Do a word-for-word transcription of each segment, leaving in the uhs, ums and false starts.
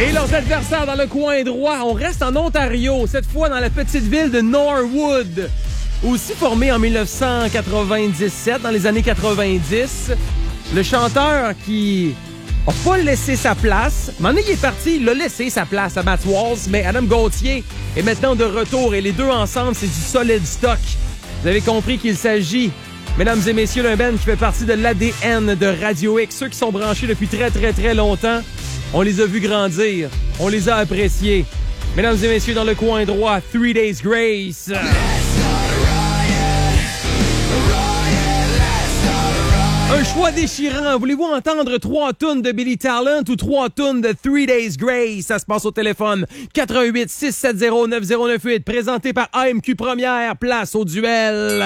Et leurs adversaires dans le coin droit, on reste en Ontario, cette fois dans la petite ville de Norwood. Aussi formé en dix-neuf cent quatre-vingt-dix-sept, dans les années quatre-vingt-dix. Le chanteur qui n'a pas laissé sa place, à un moment donné, il est parti, il a laissé sa place à Matt Walls, mais Adam Gauthier est maintenant de retour et les deux ensemble, c'est du solid stock. Vous avez compris qu'il s'agit, mesdames et messieurs, d'un band qui fait partie de l'A D N de Radio X. Ceux qui sont branchés depuis très, très, très longtemps, on les a vus grandir, on les a appréciés. Mesdames et messieurs, dans le coin droit, Three Days Grace. Un choix déchirant. Voulez-vous entendre trois tunes de Billy Talent ou trois tunes de Three Days Grace? Ça se passe au téléphone. quatre un huit, six sept zéro, neuf zéro neuf huit. Présenté par A M Q Première. Place au duel.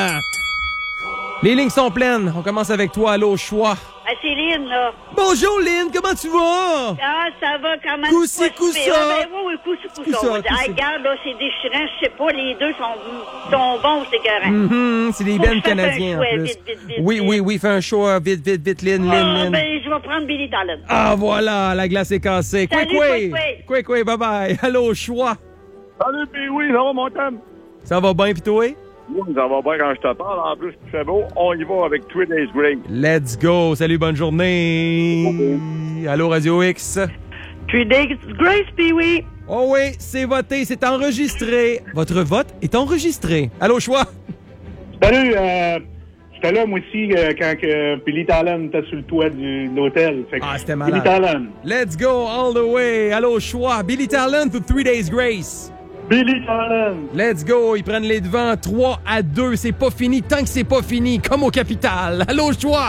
Les lignes sont pleines. On commence avec toi. Allô, choix. Ah, c'est Lynn, là. Bonjour, Lynn. Comment tu vas? Ah, ça va quand même. Coussi, coussa. Ah, ben oui, oui, coussi, coussa. Coussa, Ah, regarde, là, c'est déchirant. Je sais pas, les deux sont, sont bons, c'est écœurant. Mm-hmm, c'est des bands canadiens, en plus. Vite, vite, vite, oui, vite. oui, oui. Fais un show euh, vite, vite, vite, Lynn, Lynn, Ah, Lynn. ben, je vais prendre Billy Talent. Ah, voilà. La glace est cassée. Salut, Quick, quick. quick, Quick, quick. Bye-bye. Allô, choix. Salut, puis oui, ça va, mon thème? Ça va bien, pis toi? Oui, ça va bien quand je te parle. En plus, c'est beau. On y va avec Three Days Grace. Let's go. Salut, bonne journée. Allô, Radio X. Three Days Grace, puis oui. Oh oui, c'est voté, c'est enregistré. Votre vote est enregistré. Allô, choix. Salut, euh, j'étais là, moi aussi, euh, quand que Billy Talent était sur le toit du, de l'hôtel. Fait que Ah, c'était malade. Billy Talent. Let's go all the way. Allô, choix. Billy Talent ou Three Days Grace? Billy Talent. Let's go. Ils prennent les devants. trois à deux. C'est pas fini tant que c'est pas fini. Comme au Capital. Allô, choix.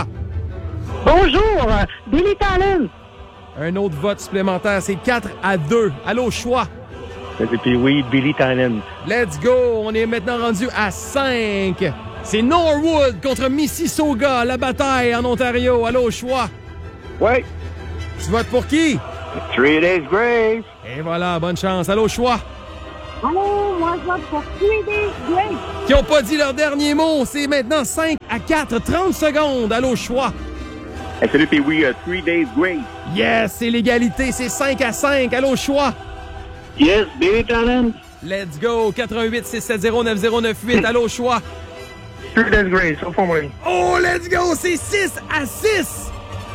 Bonjour, Billy Talent. Un autre vote supplémentaire. C'est quatre à deux. Allô, choix. Et puis oui, Billy Talent. Let's go. On est maintenant rendu à cinq. C'est Norwood contre Mississauga. La bataille en Ontario. Allô, choix. Oui. Tu votes pour qui? Three Days Grace. Et voilà, bonne chance. Allô, choix. Oh, moi, je vote pour Three Days Grace. Qui n'ont pas dit leur dernier mot. C'est maintenant cinq à quatre, trente secondes. Allô, choix. Hey, salut, puis oui, uh, Three Days Grace. Yes, c'est l'égalité. C'est cinq à cinq. Allô, choix. Yes, Billy Talent. Let's go. quatre un huit, six sept zéro, neuf zéro neuf huit. Allô, choix. Three Days Grace, au fond, moi. Oh, let's go. C'est six à six.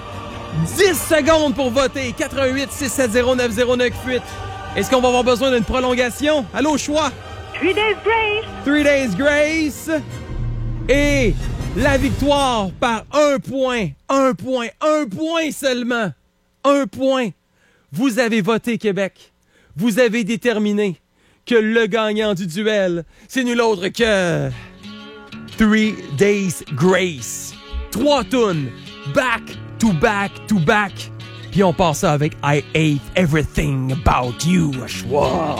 dix secondes pour voter. quatre un huit, six sept zéro, neuf zéro neuf huit. Est-ce qu'on va avoir besoin d'une prolongation? Allô, choix. Three Days Grace. Three Days Grace. Et la victoire par un point. Un point. Un point seulement. Un point. Vous avez voté Québec. Vous avez déterminé que le gagnant du duel, c'est nul autre que Three Days Grace. Trois tunes. Back to back to back. Puis on part ça avec I Hate Everything About You, à choix.